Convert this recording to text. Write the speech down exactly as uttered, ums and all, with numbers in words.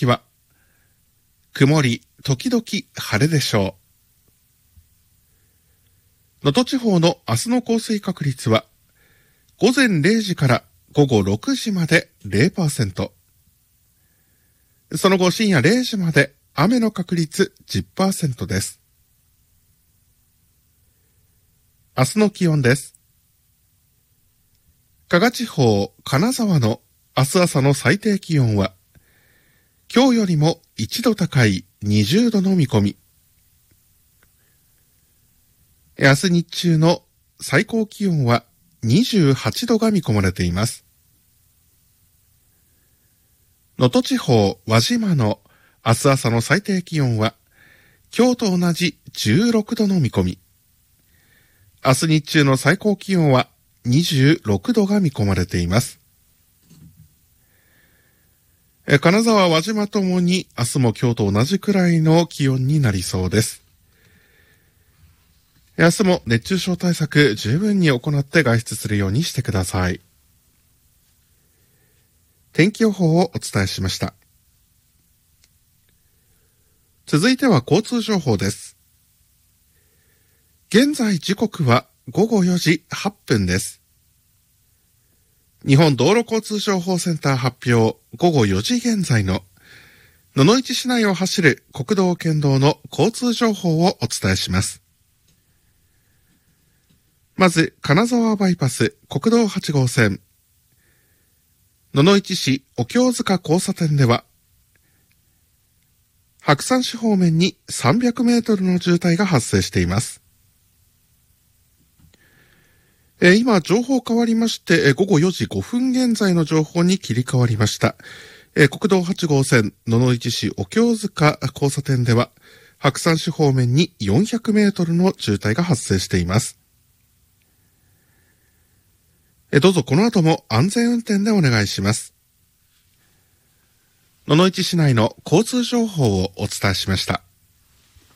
気は曇り時々晴れでしょう。能登地方の明日の降水確率は午前れいじから午後ろくじまで ゼロパーセント。その後深夜れいじまで雨の確率 じゅっパーセント です。明日の気温です。加賀地方金沢の明日朝の最低気温は今日よりもいちど高いにじゅうどの見込み。明日日中の最高気温はにじゅうはちどが見込まれています。能登地方輪島の明日朝の最低気温は今日と同じじゅうろくどの見込み。明日日中の最高気温はにじゅうろくどが見込まれています。金沢、輪島ともに明日も今日と同じくらいの気温になりそうです。明日も熱中症対策十分に行って外出するようにしてください。天気予報をお伝えしました。続いては交通情報です。現在時刻はごごよじはっぷんです。日本道路交通情報センター発表、ごごよじ現在の野々市市内を走る国道県道の交通情報をお伝えします。まず、金沢バイパス国道はちごうせん、野々市市お経塚交差点では、白山市方面にさんびゃくメートルの渋滞が発生しています。えー、今、情報変わりまして、えー、ごごよじごふん現在の情報に切り替わりました。えー、国道はちごうせん、野々市市お経塚交差点では、白山市方面によんひゃくメートルの渋滞が発生しています。えー、どうぞこの後も安全運転でお願いします。野々市市内の交通情報をお伝えしました。